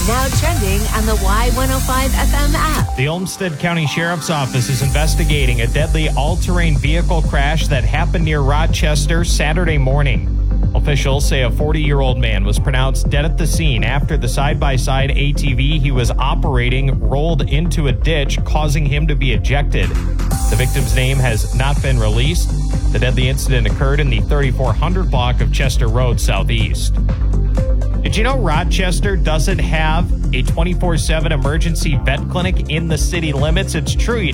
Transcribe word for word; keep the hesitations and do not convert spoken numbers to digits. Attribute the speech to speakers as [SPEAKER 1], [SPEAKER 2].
[SPEAKER 1] Now trending on the Y one oh five F M app.
[SPEAKER 2] The Olmsted County Sheriff's Office is investigating a deadly all-terrain vehicle crash that happened near Rochester Saturday morning. Officials say a forty-year-old man was pronounced dead at the scene after the side-by-side A T V he was operating rolled into a ditch, causing him to be ejected. The victim's name has not been released. The deadly incident occurred in the thirty-four hundred block of Chester Road Southeast. Did you know Rochester doesn't have a twenty-four seven emergency vet clinic in the city limits? It's true. You